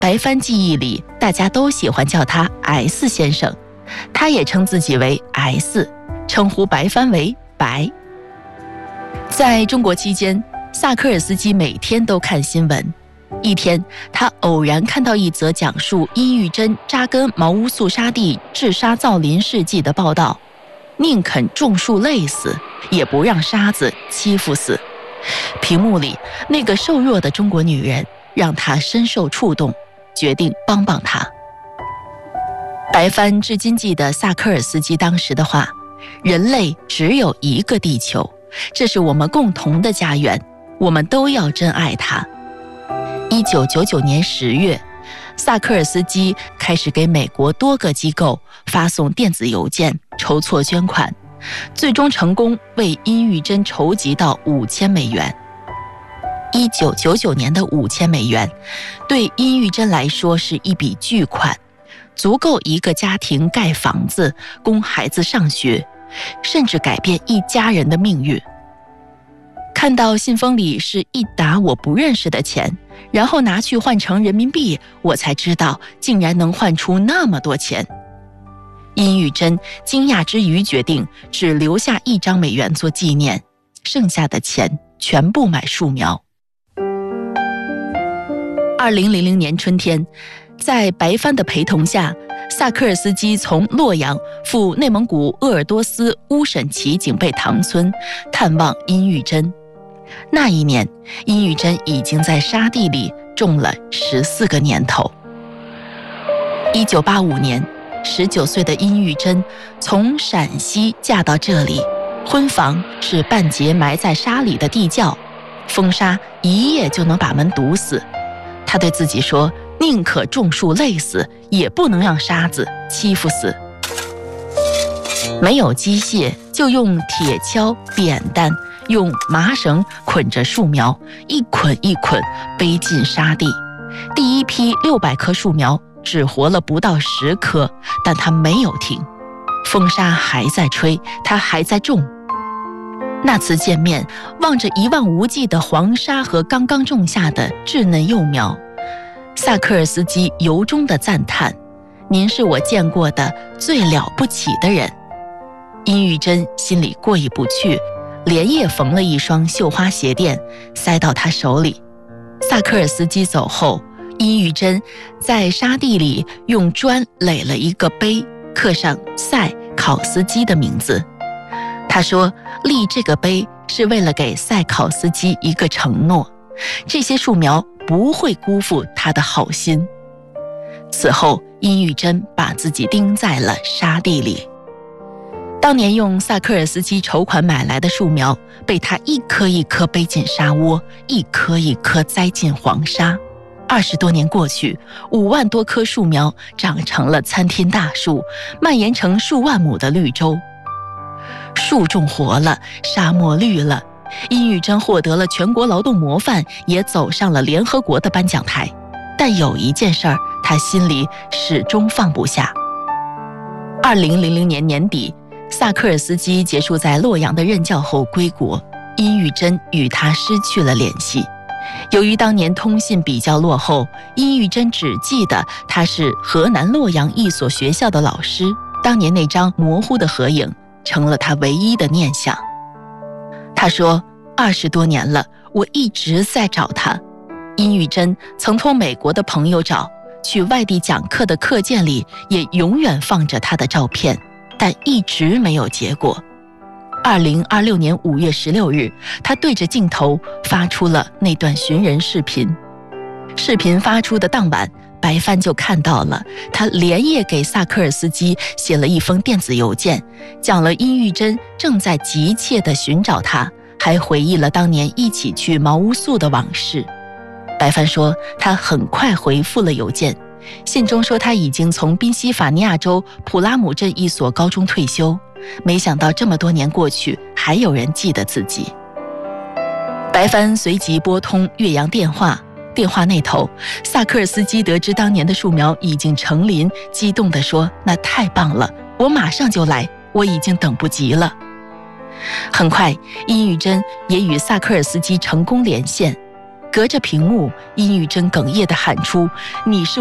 白帆记忆里大家都喜欢叫他 S 先生，他也称自己为 S， 称呼白帆为白。在中国期间，萨科尔斯基每天都看新闻。一天，他偶然看到一则讲述伊玉珍扎根茅屋肃杀地治沙造林事迹的报道，宁肯种树累死，也不让沙子欺负死。屏幕里那个瘦弱的中国女人让他深受触动，决定帮帮她。白帆至今记得萨科尔斯基当时的话：人类只有一个地球，这是我们共同的家园，我们都要珍爱它。1999年10月，萨科尔斯基开始给美国多个机构发送电子邮件，筹措捐款，最终成功为殷玉珍筹集到5000美元。1999年的5000美元，对殷玉珍来说是一笔巨款，足够一个家庭盖房子，供孩子上学，甚至改变一家人的命运。看到信封里是一沓我不认识的钱，然后拿去换成人民币，我才知道竟然能换出那么多钱。殷玉珍惊讶之余决定只留下1张美元做纪念，剩下的钱全部买树苗。2000年春天，在白帆的陪同下，萨科尔斯基从洛阳赴内蒙古鄂尔多斯乌审旗警备塘村探望殷玉珍。那一年，殷玉珍已经在沙地里种了14个年头。1985年，19岁的殷玉珍从陕西嫁到这里，婚房是半截埋在沙里的地窖，风沙一夜就能把门堵死。她对自己说，宁可种树累死，也不能让沙子欺负死。没有机械，就用铁锹、扁担，用麻绳捆着树苗，一捆一捆背进沙地。第一批600棵树苗只活了不到10棵，但它没有停，风沙还在吹，它还在种。那次见面，望着一望无际的黄沙和刚刚种下的稚嫩幼苗，萨科尔斯基由衷地赞叹：您是我见过的最了不起的人。殷玉珍心里过意不去，连夜缝了一双绣花鞋垫塞到他手里。萨科尔斯基走后，殷玉珍在沙地里用砖垒了一个碑，刻上塞考斯基的名字。他说，立这个碑是为了给塞考斯基一个承诺，这些树苗不会辜负他的好心。此后，殷玉珍把自己钉在了沙地里。当年用萨科尔斯基筹款买来的树苗，被他一颗一颗背进沙窝，一颗一颗栽进黄沙。20多年过去，5万多棵树苗长成了参天大树，蔓延成数万亩的绿洲。树种活了，沙漠绿了，殷玉珍获得了全国劳动模范，也走上了联合国的颁奖台。但有一件事儿，他心里始终放不下。2000年年底，萨科尔斯基结束在洛阳的任教后归国，殷玉珍与他失去了联系。由于当年通信比较落后，殷玉珍只记得他是河南洛阳一所学校的老师，当年那张模糊的合影成了他唯一的念想。他说，20多年了，我一直在找他。殷玉珍曾托美国的朋友找，去外地讲课的课件里也永远放着他的照片，但一直没有结果。2026年5月16日，他对着镜头发出了那段寻人视频。视频发出的当晚，白帆就看到了，他连夜给萨科尔斯基写了一封电子邮件，讲了殷玉珍正在急切地寻找他，还回忆了当年一起去茅屋肃的往事。白帆说，他很快回复了邮件，信中说他已经从宾夕法尼亚州普拉姆镇一所高中退休，没想到这么多年过去，还有人记得自己。白帆随即拨通岳阳电话，电话那头，萨科尔斯基得知当年的树苗已经成林，激动地说：“那太棒了，我马上就来，我已经等不及了。”很快，殷玉珍也与萨科尔斯基成功连线。 隔着屏幕，殷玉珍哽咽地喊出：“你是